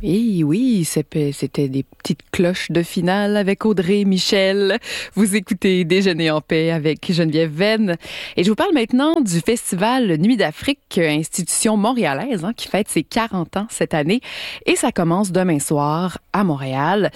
Et oui, c'était des petites cloches de finale avec Audrey Michel. Vous écoutez Déjeuner en paix avec Geneviève Venn. Et je vous parle maintenant du festival Nuit d'Afrique, institution montréalaise qui fête ses 40 ans cette année. Et ça commence demain soir à Montréal.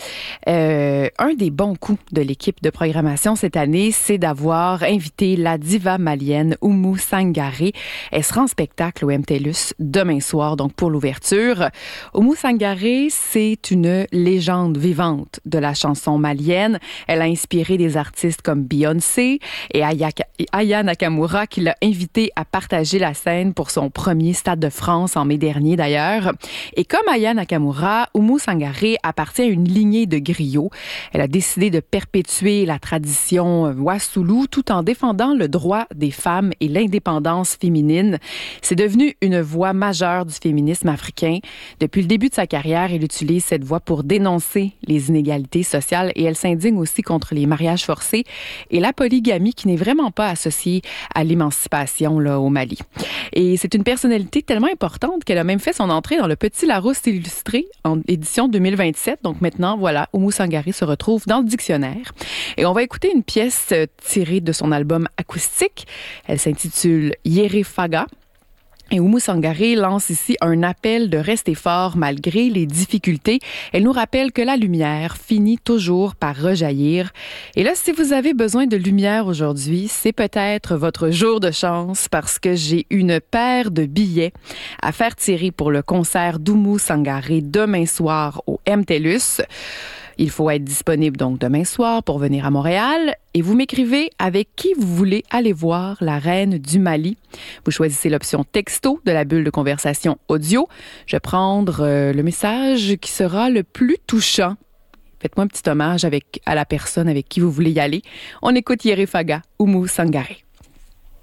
Un des bons coups de l'équipe de programmation cette année, c'est d'avoir invité la diva malienne Oumou Sangaré. Elle sera en spectacle au MTLUS demain soir, donc pour l'ouverture. Oumou Sangaré, c'est une légende vivante de la chanson malienne. Elle a inspiré des artistes comme Beyoncé et Aya Nakamura, qui l'a invitée à partager la scène pour son premier Stade de France en mai dernier d'ailleurs. Et comme Aya Nakamura, Oumou Sangaré appartient à une lignée de griots. Elle a décidé de perpétuer la tradition Wassoulou tout en défendant le droit des femmes et l'indépendance féminine. C'est devenu une voix majeure du féminisme africain. Depuis le début de sa carrière, elle utilise cette voix pour dénoncer les inégalités sociales et elle s'indigne aussi contre les mariages forcés et la polygamie qui n'est vraiment pas associée à l'émancipation là, au Mali. Et c'est une personnalité tellement importante qu'elle a même fait son entrée dans le Petit Larousse illustré en édition 2027. Donc maintenant, voilà, Oumou Sangaré se retrouve dans le dictionnaire. Et on va écouter une pièce tirée de son album acoustique. Elle s'intitule Yéré Faga. Et Oumou Sangaré lance ici un appel de rester fort malgré les difficultés. Elle nous rappelle que la lumière finit toujours par rejaillir. Et là, si vous avez besoin de lumière aujourd'hui, c'est peut-être votre jour de chance parce que j'ai une paire de billets à faire tirer pour le concert d'Oumou Sangaré demain soir au MTLUS. Il faut être disponible donc demain soir pour venir à Montréal et vous m'écrivez avec qui vous voulez aller voir la reine du Mali. Vous choisissez l'option texto de la bulle de conversation audio. Je vais prendre le message qui sera le plus touchant. Faites-moi un petit hommage à la personne avec qui vous voulez y aller. On écoute Yéré Faga, Oumou Sangaré.